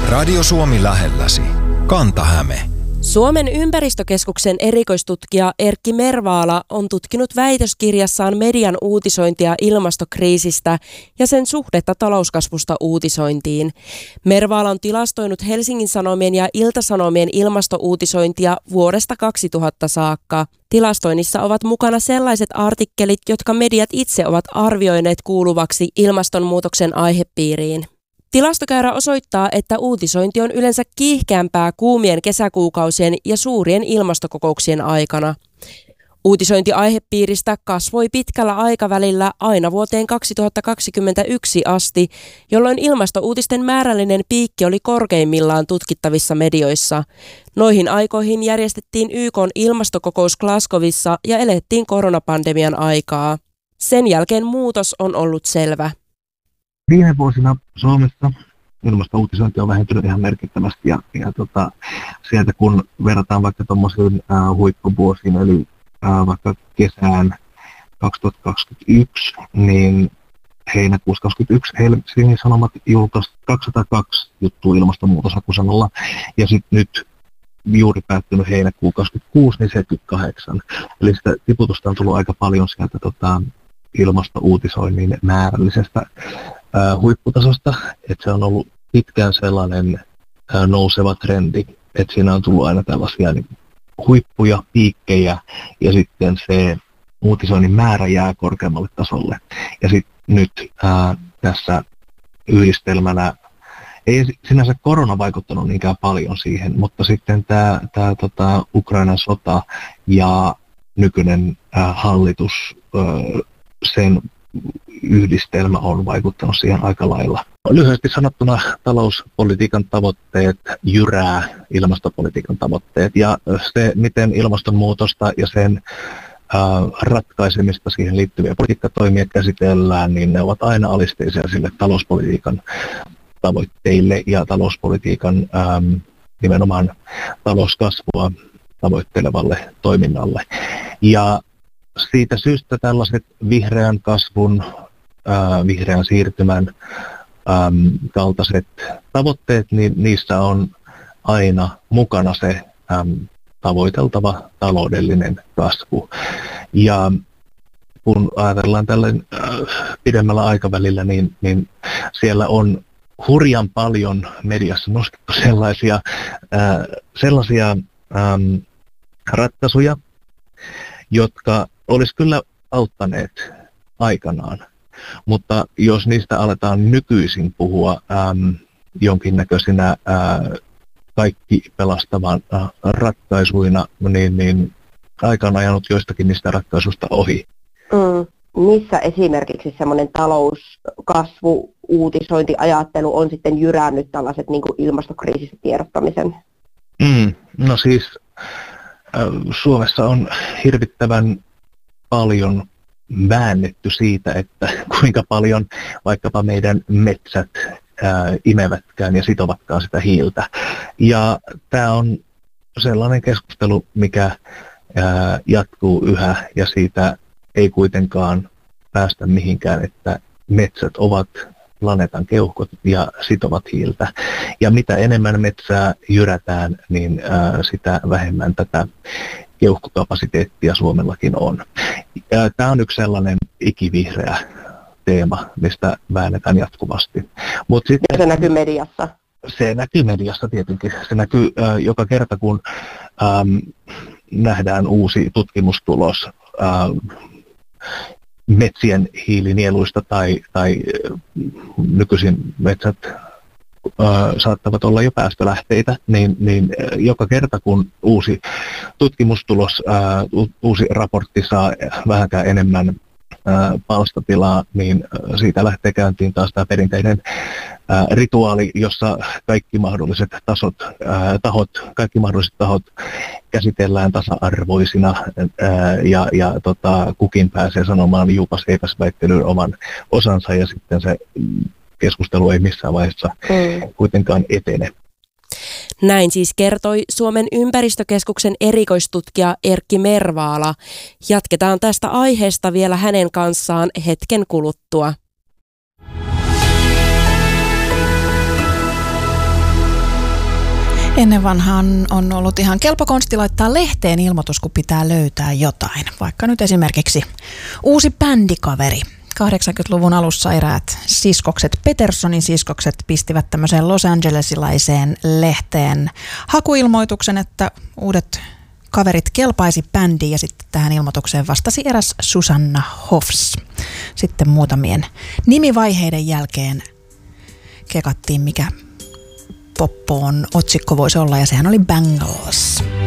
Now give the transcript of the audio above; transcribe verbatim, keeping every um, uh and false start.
Radio Suomi lähelläsi. Kanta-Häme. Suomen ympäristökeskuksen erikoistutkija Erkki Mervaala on tutkinut väitöskirjassaan median uutisointia ilmastokriisistä ja sen suhdetta talouskasvusta uutisointiin. Mervaala on tilastoinut Helsingin Sanomien ja Ilta-Sanomien ilmastouutisointia vuodesta kaksituhatta saakka. Tilastoinnissa ovat mukana sellaiset artikkelit, jotka mediat itse ovat arvioineet kuuluvaksi ilmastonmuutoksen aihepiiriin. Tilastokäyrä osoittaa, että uutisointi on yleensä kiihkeämpää kuumien kesäkuukausien ja suurien ilmastokokouksien aikana. Uutisointi aihepiiristä kasvoi pitkällä aikavälillä aina vuoteen kaksituhattakaksikymmentäyksi asti, jolloin ilmastouutisten määrällinen piikki oli korkeimmillaan tutkittavissa medioissa. Noihin aikoihin järjestettiin Y K:n ilmastokokous Glasgowissa ja elettiin koronapandemian aikaa. Sen jälkeen muutos on ollut selvä. Viime vuosina Suomessa ilmastouutisointi on vähentynyt ihan merkittävästi ja, ja tota, sieltä kun verrataan vaikka tuommoisiin äh, huippuvuosiin, eli äh, vaikka kesään kaksituhattakaksikymmentäyksi, niin heinäkuussa kaksikymmentäyksi Helsingin Sanomat julkaisi kaksisataakaksi juttua ilmastonmuutoshakusanalla ja sitten nyt juuri päättynyt heinäkuu kaksikymmentäkuusi, niin seitsemänkymmentäkahdeksan. Eli sitä tiputusta on tullut aika paljon sieltä tota, ilmastouutisoinnin määrällisestä ää, huipputasosta, että se on ollut pitkään sellainen ää, nouseva trendi, että siinä on tullut aina tällaisia niin, huippuja, piikkejä ja sitten se uutisoinnin määrä jää korkeammalle tasolle. Ja sitten nyt ää, tässä yhdistelmänä ei sinänsä korona vaikuttanut niinkään paljon siihen, mutta sitten tämä tää, tota, Ukrainan sota ja nykyinen ää, hallitus, ää, sen yhdistelmä on vaikuttanut siihen aika lailla. Lyhyesti sanottuna talouspolitiikan tavoitteet jyrää ilmastopolitiikan tavoitteet ja se, miten ilmastonmuutosta ja sen ää, ratkaisemista siihen liittyviä politiikkatoimia käsitellään, niin ne ovat aina alisteisia sille talouspolitiikan tavoitteille ja talouspolitiikan äm, nimenomaan talouskasvua tavoittelevalle toiminnalle. Ja siitä syystä tällaiset vihreän kasvun, ää, vihreän siirtymän äm, kaltaiset tavoitteet, niin niissä on aina mukana se äm, tavoiteltava taloudellinen kasvu. Ja kun ajatellaan tällainen äh, pidemmällä aikavälillä, niin, niin siellä on hurjan paljon mediassa nostettu sellaisia, ää, sellaisia äm, ratkaisuja, jotka olisi kyllä auttaneet aikanaan. Mutta jos niistä aletaan nykyisin puhua äm, jonkinnäköisinä ää, kaikki pelastavan ää, ratkaisuina, niin, niin aika on ajanut joistakin niistä ratkaisuista ohi. Mm. Missä esimerkiksi semmoinen talouskasvu, uutisointiajattelu on sitten jyrännyt tällaiset niin kuin ilmastokriisistä tiedottamisen? Mm, no siis äh, Suomessa on hirvittävän paljon väännetty siitä, että kuinka paljon vaikkapa meidän metsät äh, imevätkään ja sitovatkaan sitä hiiltä. Ja tämä on sellainen keskustelu, mikä äh, jatkuu yhä ja siitä ei kuitenkaan päästä mihinkään, että metsät ovat planeetan keuhkot ja sitovat hiiltä. Ja mitä enemmän metsää jyrätään, niin ää, sitä vähemmän tätä keuhkokapasiteettia Suomellakin on. Tämä on yksi sellainen ikivihreä teema, mistä väännetään jatkuvasti. Mut sitten, se näkyy mediassa? Se näkyy mediassa tietenkin. Se näkyy ää, joka kerta, kun äm, nähdään uusi tutkimustulos ää, metsien hiilinieluista tai, tai nykyisin metsät ää, saattavat olla jo päästölähteitä, niin, niin joka kerta kun uusi tutkimustulos, ää, u, uusi raportti saa vähänkään enemmän ää, palstatilaa, niin siitä lähtee käyntiin taas tämä perinteinen ää, rituaali, jossa kaikki mahdolliset tasot, ää, tahot, kaikki mahdolliset tahot käsitellään tasa-arvoisina ää, ja, ja tota, kukin pääsee sanomaan juupas eipäs väittelyyn oman osansa ja sitten se keskustelu ei missään vaiheessa mm. kuitenkaan etene. Näin siis kertoi Suomen ympäristökeskuksen erikoistutkija Erkki Mervaala. Jatketaan tästä aiheesta vielä hänen kanssaan hetken kuluttua. Ennen vanhaan on ollut ihan kelpo konsti laittaa lehteen ilmoitus, kun pitää löytää jotain. Vaikka nyt esimerkiksi uusi bändikaveri. kahdeksankymmentäluvun alussa eräät siskokset, Petersonin siskokset, pistivät tämmöiseen Los Angelesilaiseen lehteen hakuilmoituksen, että uudet kaverit kelpaisi bändiin, ja sitten tähän ilmoitukseen vastasi eräs Susanna Hoffs. Sitten muutamien nimivaiheiden jälkeen kekattiin, mikä poppoon otsikko voisi olla, ja sehän oli Bangles.